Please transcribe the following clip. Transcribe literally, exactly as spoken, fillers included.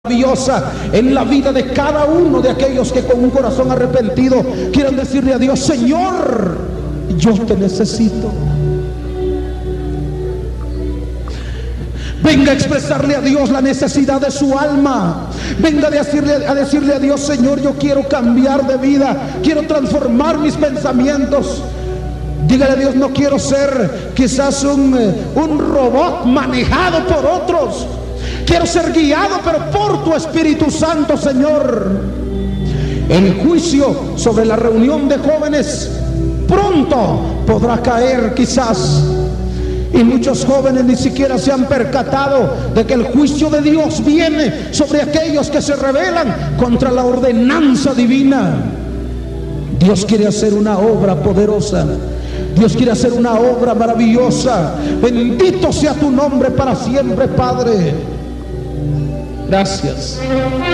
Maravillosa en la vida de cada uno de aquellos que con un corazón arrepentido quieren decirle a Dios: Señor, yo te necesito. Venga a expresarle a Dios la necesidad de su alma. Venga a decirle, a decirle a Dios: Señor, yo quiero cambiar de vida, quiero transformar mis pensamientos. Dígale a Dios: no quiero ser quizás un, un robot manejado por otros. Quiero ser guiado, pero por tu Espíritu Santo, Señor. El juicio sobre la reunión de jóvenes pronto podrá caer quizás. Y muchos jóvenes ni siquiera se han percatado de que el juicio de Dios viene sobre aquellos que se rebelan contra la ordenanza divina. Dios quiere hacer una obra poderosa. Dios quiere hacer una obra maravillosa. Bendito sea tu nombre para siempre, Padre. Gracias.